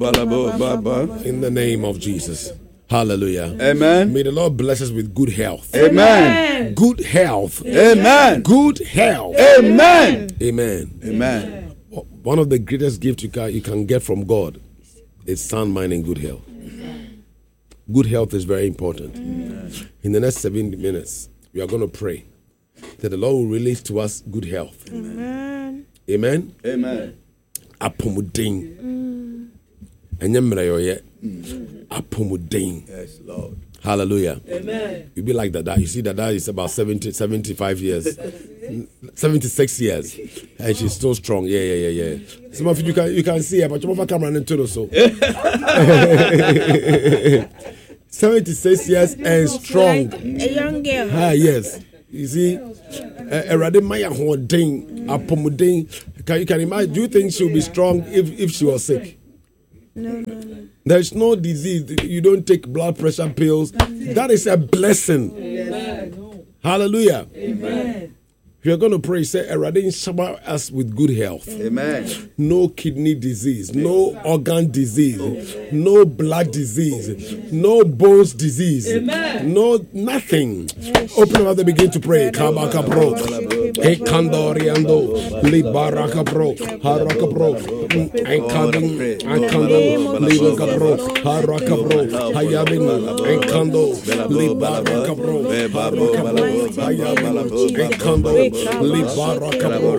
In the name of Jesus. Hallelujah. Amen. May the Lord bless us with good health. Amen. Good health. Amen. Good health. Amen. Amen. Amen. One of the greatest gifts you can get from God is sound mind and good health. Good health is very important. In the next 7 minutes, we are going to pray that the Lord will release to us good health. Amen. Amen. Amen. Apomudin. Enyemreyoye. Apomudin. Yes, Lord. Hallelujah. Amen. You be like that. You see that is about 75 years. 76 years. And she's still strong. Yeah. Some of you can see her, but you have a camera and tell so. 76 years and strong. A young girl. Yes. You see, Erade Maya Hoding, Apomudin. You can imagine, do you think she'll be strong if she was sick? No. There's no disease. You don't take blood pressure pills. That is a blessing. Amen. Hallelujah. Amen. If you're going to pray, say, Eradin, shower us with good health. Amen. No kidney disease, no organ disease, no blood disease, no bones disease, no nothing. Open up and begin to pray. Kabaka bro, Ekandoriando, Libaraka bro, Haraka bro, Enkando, Libaka bro, Haraka bro, Hayabin, Enkando, Libaraka bro, Haraka bro, Hayabin, Enkando. Libaraka bro,